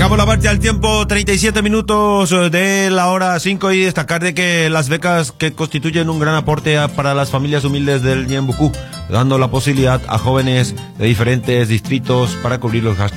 Llegamos a la parte del tiempo, 37 minutos de la hora 5, y destacar de que las becas que constituyen un gran aporte para las familias humildes del Ñembucú, dando la posibilidad a jóvenes de diferentes distritos para cubrir los gastos